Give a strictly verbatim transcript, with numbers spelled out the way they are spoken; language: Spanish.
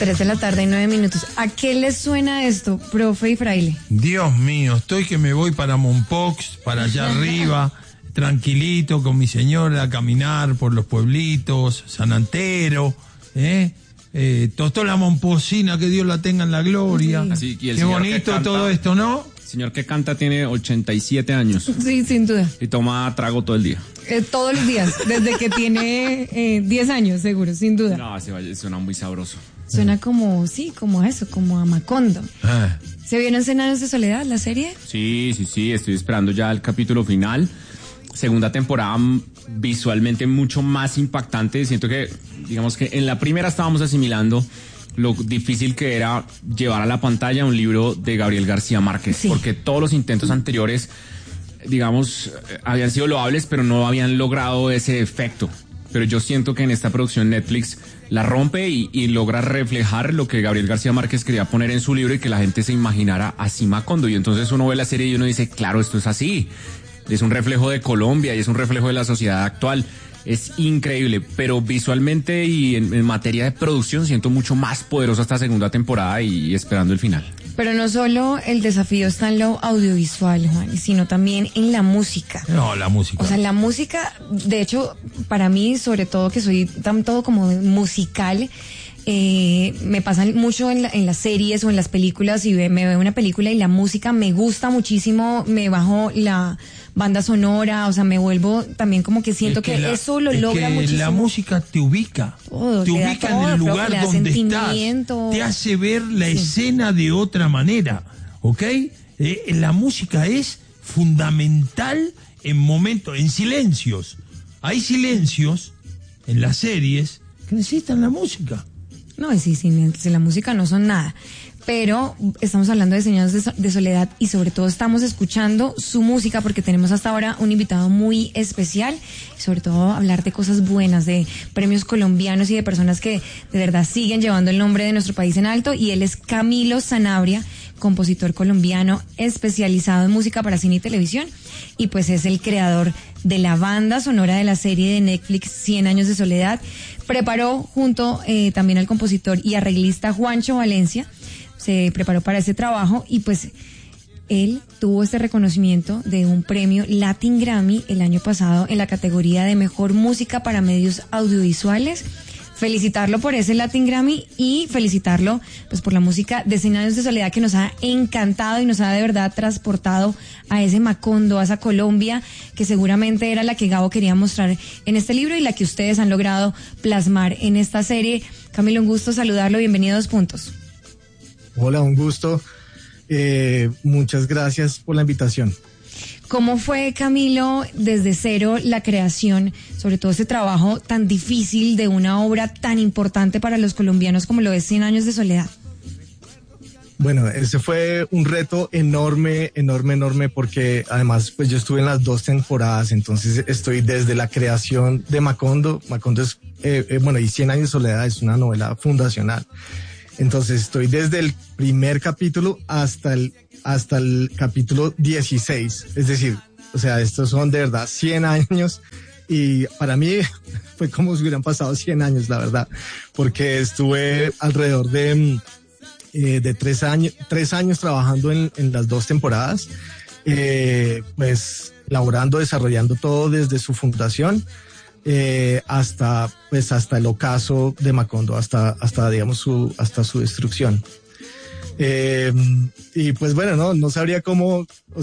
Tres de la tarde y nueve minutos. ¿A qué les suena esto, profe y fraile? Dios mío, estoy que me voy para Mompox, para allá arriba, tranquilito con mi señora a caminar por los pueblitos, San Antero, ¿eh? Eh, Tostó la Momposina, que Dios la tenga en la gloria. Sí. Así, y el Qué bonito canta, todo esto, ¿no? El señor que canta tiene ochenta y siete años. Sí, sin duda. Y toma trago todo el día. Eh, todos los días, desde que tiene eh, diez años, seguro, sin duda. No, se vaya, suena muy sabroso. Suena como, sí, como a eso, como a Macondo. Ah. ¿Se vieron Cien años de soledad, la serie? Sí, sí, sí, estoy esperando ya el capítulo final. Segunda temporada visualmente mucho más impactante. Siento que, digamos que en la primera estábamos asimilando lo difícil que era llevar a la pantalla un libro de Gabriel García Márquez, sí. Porque todos los intentos anteriores, digamos, habían sido loables, pero no habían logrado ese efecto. Pero yo siento que en esta producción Netflix la rompe y, y logra reflejar lo que Gabriel García Márquez quería poner en su libro y que la gente se imaginara así Macondo. Y entonces uno ve la serie y uno dice, claro, esto es así. Es un reflejo de Colombia y es un reflejo de la sociedad actual. Es increíble, pero visualmente y en, en materia de producción siento mucho más poderosa esta segunda temporada y esperando el final. Pero no solo el desafío está en lo audiovisual, Juan, sino también en la música. No, la música. O sea, la música, de hecho, para mí, sobre todo que soy tan todo como musical, eh, me pasa mucho en, la, en las series o en las películas y ve, me veo una película y la música me gusta muchísimo, me bajo la banda sonora, o sea, me vuelvo también como que siento que, que la, eso lo logra que muchísimo. La música te ubica, todo, te ubica todo, en el lugar donde estás, te hace ver la sí. escena de otra manera, ¿ok? Eh, la música es fundamental en momentos, en silencios. Hay silencios en las series que necesitan la música. No, sí, sí, sí, la música no son nada. Pero estamos hablando de Cien años de, de soledad y sobre todo estamos escuchando su música porque tenemos hasta ahora un invitado muy especial y sobre todo hablar de cosas buenas, de premios colombianos y de personas que de verdad siguen llevando el nombre de nuestro país en alto, y él es Camilo Sanabria, compositor colombiano especializado en música para cine y televisión, y pues es el creador de la banda sonora de la serie de Netflix Cien años de soledad. Preparó junto eh, también al compositor y arreglista Juancho Valencia, se preparó para ese trabajo y pues él tuvo este reconocimiento de un premio Latin Grammy el año pasado en la categoría de Mejor Música para Medios Audiovisuales. Felicitarlo por ese Latin Grammy y felicitarlo pues por la música de Cien años de soledad, que nos ha encantado y nos ha de verdad transportado a ese Macondo, a esa Colombia que seguramente era la que Gabo quería mostrar en este libro y la que ustedes han logrado plasmar en esta serie. Camilo, un gusto saludarlo, bienvenido a Dos Puntos. Hola, un gusto. Eh, muchas gracias por la invitación. ¿Cómo fue, Camilo, desde cero la creación, sobre todo ese trabajo tan difícil de una obra tan importante para los colombianos como lo es Cien años de soledad? Bueno, ese fue un reto enorme, enorme, enorme, porque además pues yo estuve en las dos temporadas, entonces estoy desde la creación de Macondo. Macondo es, eh, eh, bueno, y Cien años de soledad es una novela fundacional. Entonces estoy desde el primer capítulo hasta el hasta el capítulo dieciséis. Es decir, o sea, estos son de verdad cien años y para mí fue como si hubieran pasado cien años, la verdad, porque estuve alrededor de, eh, de tres años, tres años trabajando en, en las dos temporadas, eh, pues laborando, desarrollando todo desde su fundación. Eh, hasta pues hasta el ocaso de Macondo, hasta hasta digamos su hasta su destrucción. Eh, y pues bueno, no no sabría cómo